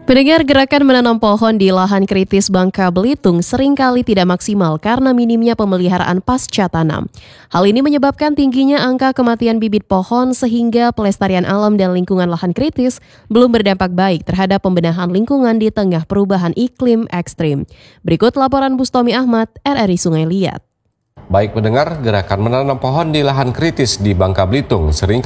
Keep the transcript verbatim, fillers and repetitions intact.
Pendengar, gerakan menanam pohon di lahan kritis Bangka Belitung seringkali tidak maksimal karena minimnya pemeliharaan pasca tanam. Hal ini menyebabkan tingginya angka kematian bibit pohon sehingga pelestarian alam dan lingkungan lahan kritis belum berdampak baik terhadap pembenahan lingkungan di tengah perubahan iklim ekstrim. Berikut laporan Bustomi Ahmad, R R I Sungai Liat. Baik pendengar, gerakan menanam pohon di lahan kritis di Bangka Belitung sering